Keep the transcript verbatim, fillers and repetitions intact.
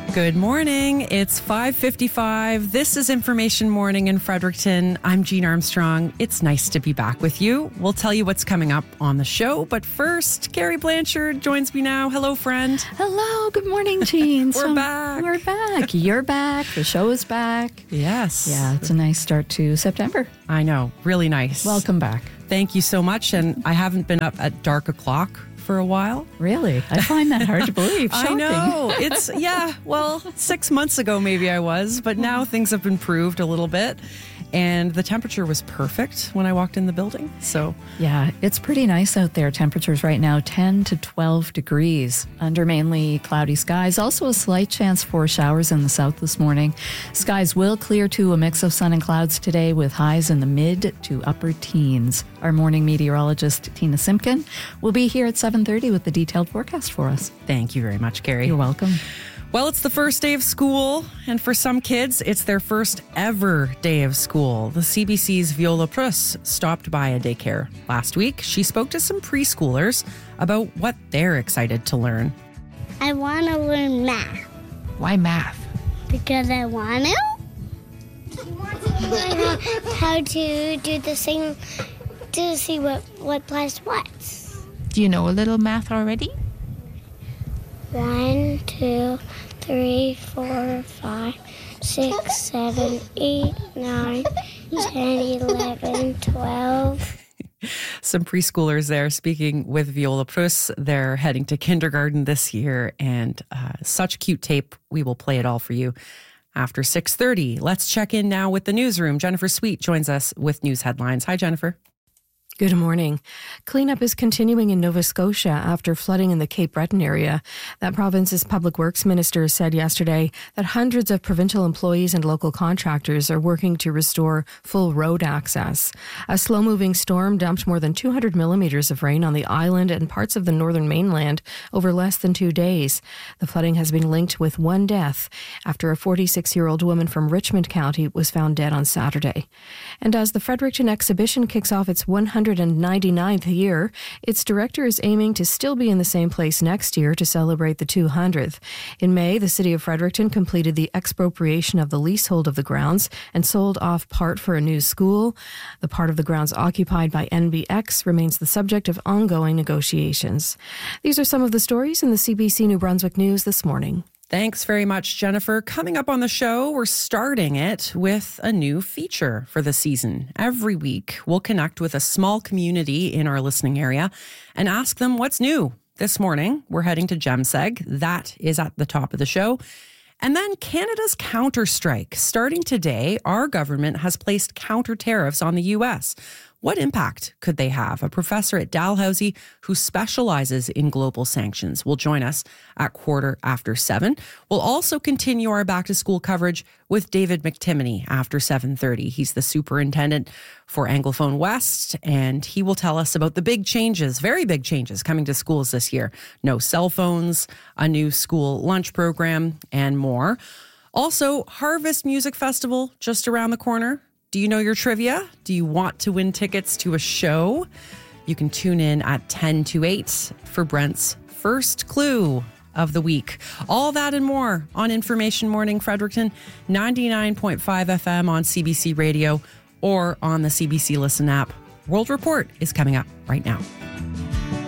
Good morning. It's five fifty-five. This is Information Morning in Fredericton. I'm Jean Armstrong. It's nice to be back with you. We'll tell you what's coming up on the show. But first, Carrie Blanchard joins me now. Hello, friend. Hello. Good morning, Jean. We're so, back. We're back. You're back. The show is back. Yes. Yeah, it's a nice start to September. I know. Really nice. Welcome back. Thank you so much. And I haven't been up at dark o'clock for a while. Really? I find that hard to believe. I know. It's, yeah, well, six months ago maybe I was, but now things have improved a little bit. And the temperature was perfect when I walked in the building. So, yeah, it's pretty nice out there. Temperatures right now, ten to twelve degrees under mainly cloudy skies. Also a slight chance for showers in the south this morning. Skies will clear to a mix of sun and clouds today with highs in the mid to upper teens. Our morning meteorologist, Tina Simpkin, will be here at seven thirty with the detailed forecast for us. Thank you very much, Carrie. You're welcome. Well, it's the first day of school, and for some kids, it's their first ever day of school. The C B C's Viola Prus stopped by a daycare last week. She spoke to some preschoolers about what they're excited to learn. I want to learn math. Why math? Because I want to. Learn how to do the same, to see what, what plus what. Do you know a little math already? One, two, three, four, five, six, seven, eight, nine, ten, eleven, twelve. Some preschoolers there speaking with Viola Prus. They're heading to kindergarten this year, and uh, such cute tape. We will play it all for you after six thirty. Let's check in now with the newsroom. Jennifer Sweet joins us with news headlines. Hi, Jennifer. Good morning. Cleanup is continuing in Nova Scotia after flooding in the Cape Breton area. That province's public works minister said yesterday that hundreds of provincial employees and local contractors are working to restore full road access. A slow-moving storm dumped more than two hundred millimeters of rain on the island and parts of the northern mainland over less than two days. The flooding has been linked with one death after a forty-six-year-old woman from Richmond County was found dead on Saturday. And as the Fredericton exhibition kicks off its one hundred ninety-ninth year, its director is aiming to still be in the same place next year to celebrate the two hundredth. In May, the city of Fredericton completed the expropriation of the leasehold of the grounds and sold off part for a new school. The part of the grounds occupied by N B X remains the subject of ongoing negotiations. These are some of the stories in the C B C New Brunswick News this morning. Thanks very much, Jennifer. Coming up on the show, we're starting it with a new feature for the season. Every week, we'll connect with a small community in our listening area and ask them what's new. This morning, we're heading to GEMSEG. That is at the top of the show. And then Canada's counterstrike. Starting today, our government has placed counter tariffs on the U S. What impact could they have? A professor at Dalhousie who specializes in global sanctions will join us at quarter after seven. We'll also continue our back to school coverage with David McTimoney after seven thirty. He's the superintendent for Anglophone West, and he will tell us about the big changes, very big changes coming to schools this year. No cell phones, a new school lunch program, and more. Also, Harvest Music Festival just around the corner. Do you know your trivia? Do you want to win tickets to a show? You can tune in at ten to eight for Brent's first clue of the week. All that and more on Information Morning Fredericton, ninety-nine point five F M on C B C Radio or on the C B C Listen app. World Report is coming up right now.